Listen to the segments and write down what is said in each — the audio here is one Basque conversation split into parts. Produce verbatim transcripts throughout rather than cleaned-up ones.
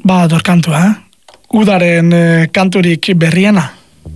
Ba, dator kantua, eh? Udaren eh, kanturik berriena.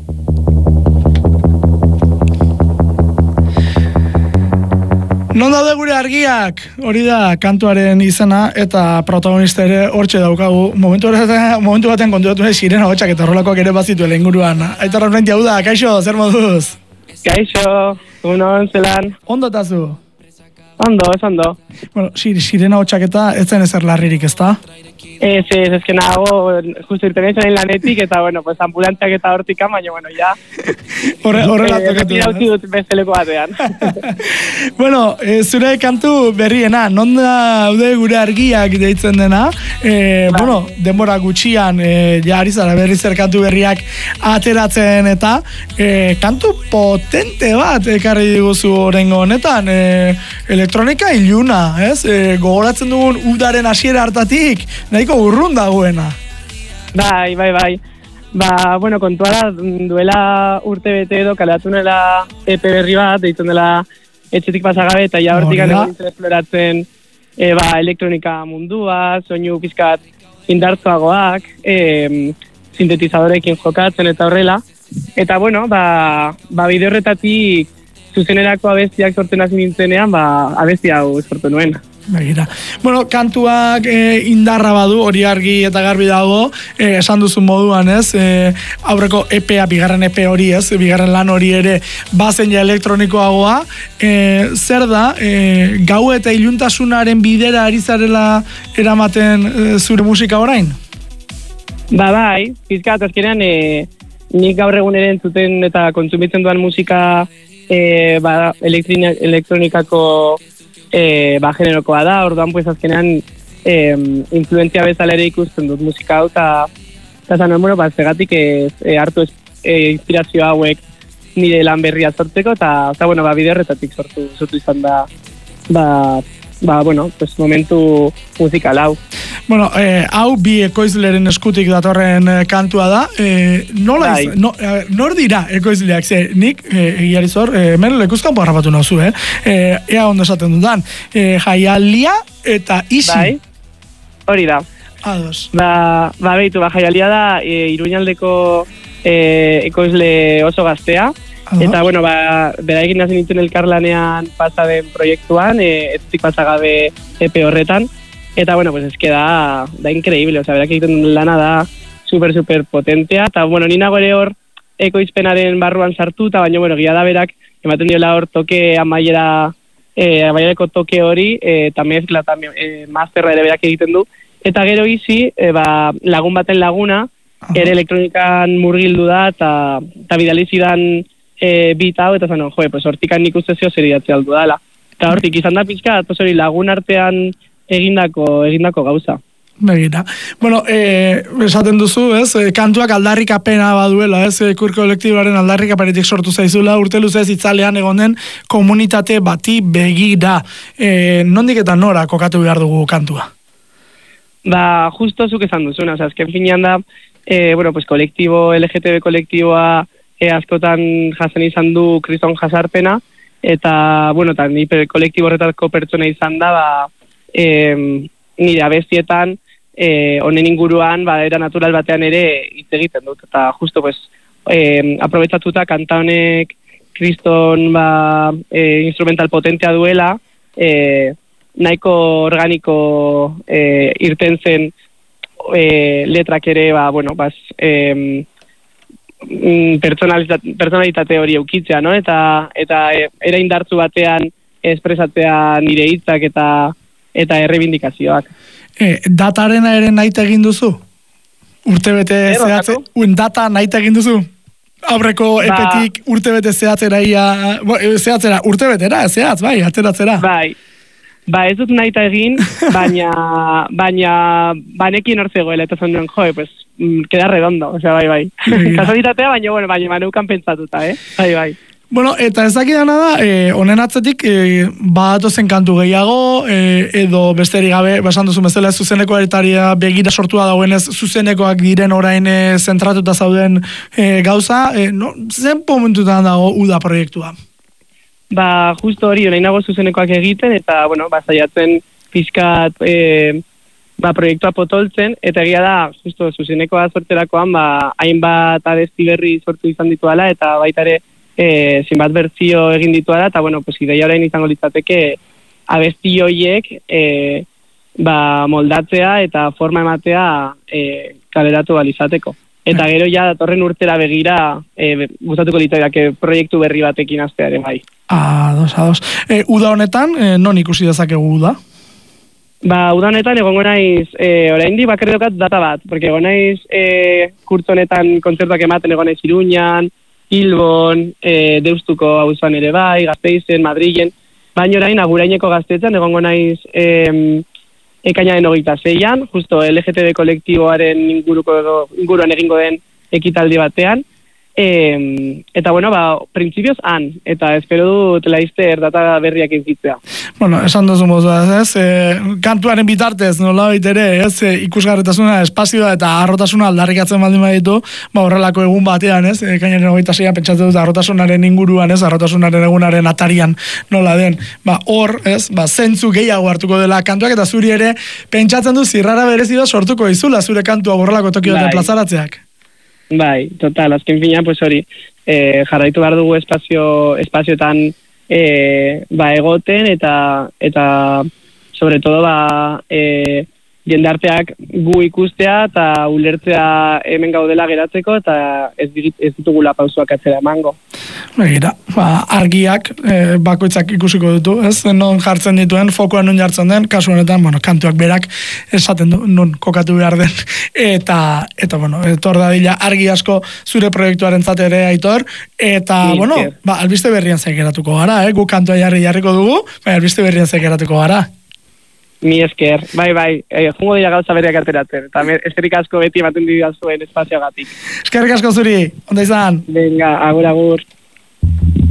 Non daude gure argiak? Hori da kantuaren izena eta protagonista ere hortxe daukagu. Momentu batean, momentu batean konturatu nahi sirena hotxak eta horrelakoak ere bazituen inguruan. Aitor Arrenti hau da, kaixo, zer moduz? Kaixo, unon, zelan? Ondo tazu? Ondo, ez ondo. Bueno, sirena hotxak eta ez zen ezer larririk, ezta? Ez, ez, ez que nago, justo irten egin lanetik, eta, bueno, pues ambulanteak eta hortik baina, bueno, ya. Horre, horrela eh, tokatu. Horrela utzi dut besteleko batean. Bueno, e, zure kantu berriena, non daude gure argiak deitzen dena, e, ba. Bueno, denbora gutxian, e, ja ari zara berri zer kantu berriak ateratzen eta e, kantu potente bat ekarri diguzu orengo honetan, e, elektronika iluna, ez? E, gogoratzen dugun udaren hasiera hartatik, nahiko urrun dagoena. Bai, bai, bai. Ba, bueno, kontua da, duela urte bete edo kaleratu nela E P berri bat, deitzen dela etxetik pasagabe, eta ja hortik egon nintzen esploratzen e, ba, elektronika mundua, soinu pizkat indartzuagoak, e, sintetizadorekin jokatzen eta horrela. Eta, bueno, ba, ba bide horretatik zuzenerako abestiak sortzen hasi nintzenean, ba, abesti hau sortu nuen. Begira. Bueno, kantuak e, indarra badu, hori argi eta garbi dago, e, esan duzun moduan, ez? E, aurreko E P A, bigarren E P hori, ez? Bigarren lan hori ere bazen ja elektronikoagoa. E, zer da, e, gau eta iluntasunaren bidera ari zarela eramaten e, zure musika orain? Ba, bai, pizkat, azkenean, e, nik gaur egun ere entzuten eta kontsumitzen duan musika e, ba, elektronikako E, ba, generokoa da, orduan pues azkenean e, influentzia bezala ere ikusten dut musika hau, eta zaten, bueno, ba, zegatik ez, e, hartu e, inspirazio hauek nire lan berria sortzeko, eta, bueno, ba, bide horretatik sortu, sortu izan da, ba, ba, bueno, pues momentu musikal hau. Bueno, eh, hau bi ekoizleren eskutik datorren eh, kantua da. Eh, nola iz, no, eh, nor dira ekoizleak? Ze, nik, eh, egiari zor, eh, hemen lekuzkan harrapatu nauzu, eh? eh? Ea ondo esaten dudan. Eh, Jaialia eta Isi. Bai, hori da. Ados. Ba, ba behitu, ba, Jaialia da e, Iruñaldeko e, ekoizle oso gaztea. Ados. Eta, bueno, ba, bera egin hasi nintzen elkarlanean pasaden proiektuan, e, etzik pasagabe E P horretan. Eta, bueno, pues es que da, da increíble, o sea, berak egiten lana da super, super potentea, eta, bueno, nina gore hor ekoizpenaren barruan sartu, eta baina, bueno, gila da berak, ematen diola hor toke amaiera, eh, amaierako toke hori, eh, eta mezkla, eta eh, masterra ere berak egiten du, eta gero Isi, eh, ba, lagun baten laguna, uh-huh. ere elektronikan murgildu da, eta, eta bidalizidan eh, bit hau, eta zanon, joe, pues hortikan nik uste zeo zer idatze aldu dala. Eta hortik izan da pizka, eta hori lagun artean egindako egindako gauza. Begira. Bueno, eh, esaten duzu, ez? E, kantuak aldarrikapena baduela, ez? E, kur kolektiboaren aldarrikapenetik sortu zaizula, urte luzez itzalean egonen komunitate bati begira. E, nondik eta nora kokatu behar dugu kantua? Ba, justo zuk esan duzuna, oza, azken finean da, e, bueno, pues kolektibo, L G T B kolektiboa e, askotan jasen izan du kriston jasarpena, eta, bueno, eta ni kolektibo horretako pertsona izan da, ba, E, nire abestietan e, honen inguruan ba, era natural batean ere hitz egiten dut, eta justo pues, e, aprobetsatuta kanta honek kriston ba, e, instrumental potentea duela, e, nahiko organiko e, irten zen e, letrak ere ba, bueno, bas, e, personalitate, personalitate hori eukitzea, no? eta, eta e, era indartzu batean espresatzea nire hitzak eta eta errebindikazioak. E, datarena ere nahi egin duzu? Urtebete e, zehatze, un data nahi egin duzu? Aurreko ba, epetik urtebete zehatzera ia, bo, zehatzera, urtebetera, zehatz, bai, ateratzera. Bai, ba ez dut nahi egin, baina, baina, banekin hor zegoela, eta zan duen, joe, pues, queda redondo, osea, bai, bai. Kasualitatea, baina, bueno, baina, maneukan pentsatuta, eh? Bai, bai. Bueno, eta ez dakidana da, eh, honen atzetik, eh, badatozen kantu gehiago, eh, edo besterik gabe, basan duzu bezala zuzeneko eritaria begira sortua dagoenez, zuzenekoak diren orain eh, zentratuta zauden eh, gauza, eh, no, zen momentutan dago uda proiektua? Ba, justo hori, orain nago zuzenekoak egiten, eta, bueno, ba, zaiatzen pizkat, eh, ba, proiektua potoltzen, eta egia da, justo, zuzenekoa sortzerakoan, ba, hainbat abesti berri sortu izan dituala, eta baita ere, e, zinbat bertzio egin dituala, eta, bueno, pues, ideia orain izango litzateke, abesti hoiek, e, ba, moldatzea eta forma ematea e, kaleratu balizateko. Eta gero ja datorren urtera begira e, gustatuko litzaidake proiektu berri batekin hastearen bai. Ados, ados. E, uda honetan, e, non ikusi dezakegu uda? Ba, uda honetan egongo naiz, e, oraindik bakarrik daukat data bat, porque egon naiz e, kurtzo honetan kontzertuak ematen egon naiz Iruñan, Bilbon, e, Deustuko auzoan ere bai, Gasteizen, Madrilen, baina orain Aguraineko Gazteetan egongo naiz e, ekainaren hogeita zeian, justo L G T B kolektiboaren inguruko inguruan egingo den ekitaldi batean. E, eta bueno, ba, printzipioz han, eta espero dut laizter data berriak egitzea. Bueno, esan duzu mozuaz, ez? E, kantuaren bitartez, nola ere, ez? E, ikusgarretasuna, espazioa eta arrotasuna aldarrikatzen baldin baditu, ba, horrelako egun batean, ez? E, kainaren hogeita zeian pentsatzen dut arrotasunaren inguruan, ez? Arrotasunaren egunaren atarian nola den. Ba, hor, ez? Ba, zentzu gehiago hartuko dela kantuak, eta zuri ere pentsatzen du zirrara berezia sortuko izula zure kantua horrelako tokioetan plazaratzeak. Bai, total, azken fina, pues hori, eh, jarraitu behar dugu espazio, espazioetan eh, ba, egoten, eta, eta sobre todo, ba, eh, jendarteak gu ikustea, eta ulertzea hemen gaudela geratzeko, eta ez, ez ditugula pausuak atzera emango. Begira, ba, argiak e, bakoitzak ikusiko dutu, ez? Non jartzen dituen, fokoan non jartzen den, kasu honetan, bueno, kantuak berak esaten du, non kokatu behar den, eta, eta bueno, etor dadila argi asko zure proiektuaren ere Aitor, eta, Ni, bueno, ba, albiste berrian zaikeratuko gara, eh? Gu kantua jarri jarriko dugu, bai, albiste berrian zaikeratuko gara. Mi esker, bai, bai, eh, jungo dira gauza berriak ateratzen, eta eskerrik asko beti ematen dira zuen espazioagatik. Eskerrik asko zuri, onda izan? Venga, agur, agur.